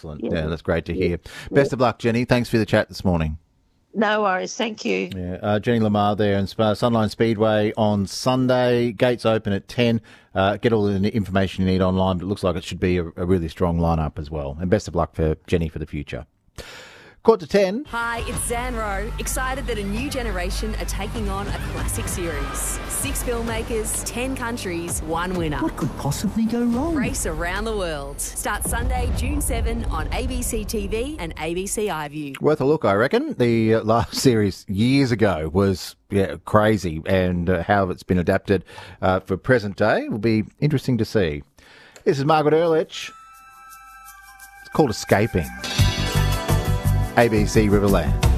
Excellent. Yeah, that's great to hear. Best of luck, Jenny. Thanks for the chat this morning. No worries. Thank you. Yeah, Jenny Lamar there in Sunline Speedway on Sunday. Gates open at 10. Get all the information you need online, but it looks like it should be a really strong lineup as well. And best of luck for Jenny for the future. Quarter to 10. Hi, it's Zan Rowe. Excited that a new generation are taking on a classic series. 6 filmmakers, 10 countries, 1 winner. What could possibly go wrong? Race around the world. Start Sunday, June 7 on ABC TV and ABC iView. Worth a look, I reckon. The last series years ago was crazy, and how it's been adapted for present day will be interesting to see. This is Margaret Ehrlich. It's called Escaping. ABC Riverland.